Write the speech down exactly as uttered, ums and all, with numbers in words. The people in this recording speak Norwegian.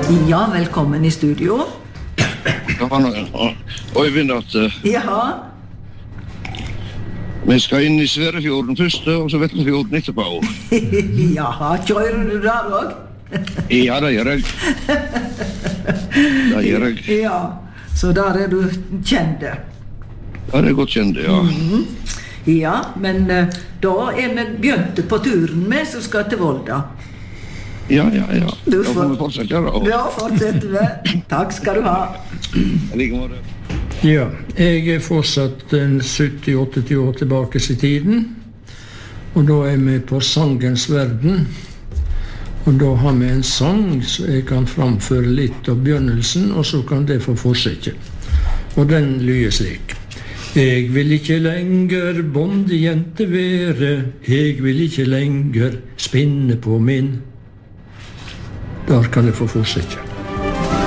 Ja, velkommen i studio. Øyvind at Ja. vi skal inn i Sverefjorden først, og så Vetlefjorden etterpå. Ja, kjører du der også? Ja, det gjør jeg. Det gjør jeg. Ja, så der er du kjent. Ja, det er godt kjent, ja. Mm-hmm. Ja, men uh, da er vi begynt på turen med, som skal til Volda. Ja, ja, ja. Du Da får vi fortsette, da. Ja, fortsetter vi. Takk skal du ha. Like måte. Ja, jeg er fortsatt en sytti til åtti år tilbake i tiden, og da er vi på sangens verden. Og da har vi en sang så jeg kan framføre litt av begynnelsen, og så kan det få fortsette. Og den lyder slik. Jeg vil ikke lenger bondejente være, jeg vil ikke lenger spinne på min. Der kan det få fortsette.